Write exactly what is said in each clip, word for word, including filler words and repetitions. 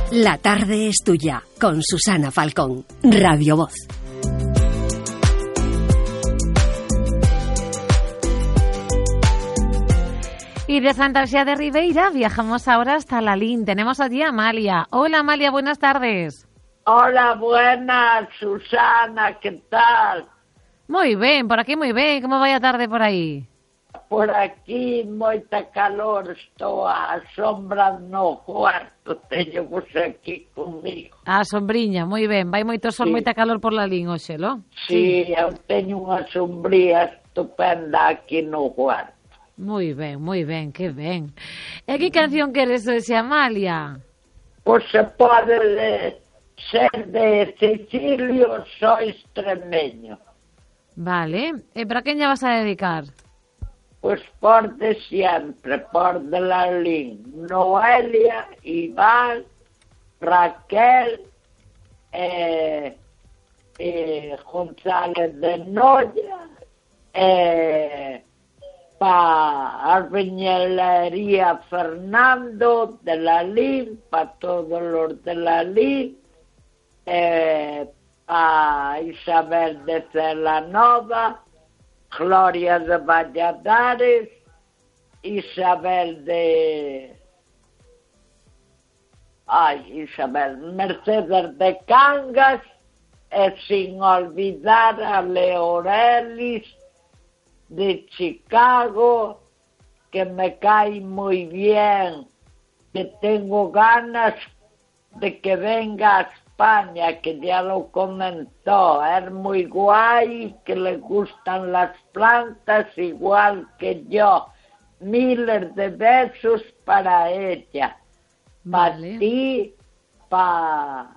La tarde es tuya, con Susana Falcón, Radio Voz. Y de Santa Lucía de Ribeira viajamos ahora hasta Lalín. Tenemos allí a Amalia. Hola Amalia, buenas tardes. Hola, buenas, Susana, ¿qué tal? Muy bien, por aquí muy bien. ¿Cómo vaya tarde por ahí? Por aquí moita calor, estou a sombra no cuarto, teño vos aquí comigo. A sombriña, moi ben. Vai moito sol, sí. Moita calor por Lalín hoxe, non? Sí, sí, eu teño unha sombría estupenda aquí no cuarto. Moi ben, moi ben, que ben. E que canción queres hoxe, Amalia? Pois se pode de, ser de Cecilio, soy extremeño. Vale, e para quen lla vas a dedicar? Pois por de sempre, por de Lalín, Noelia, Iván, Raquel, eh, eh, González de Noia, eh, pa Arbeñelería Fernando de Lalín, pa todos los de Lalín, eh, pa Isabel de Celanova, Gloria de Valladares, Isabel de... Ay, Isabel, Mercedes de Cangas, e sin olvidar a Leorelis de Chicago, que me cae muy bien, que tengo ganas de que venga a España, que ya lo comentó, es muy guay, que le gustan las plantas igual que yo. Miles de besos para ella, para vale. ti, para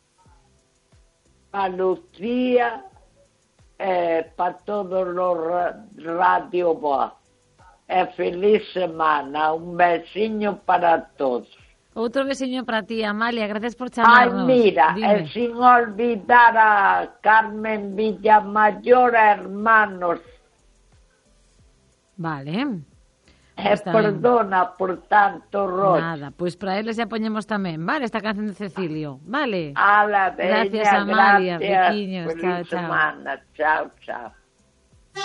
pa Lucía, eh, para todos los Radio Voz. Eh, feliz semana, un besiño para todos. Outro besiño para ti, Amalia, gracias por chamarnos. Ay, mira, eh, sin olvidar a Carmen Villamayor, hermanos. Vale. Eh, perdona bien. Por tanto rollo. Nada, pois pues para eles ya poñemos tamén, vale, esta canción de Cecilio, vale. A la veña, gracias, Amalia, gracias. Riquiños, Feliz chao, semana, chao, chao.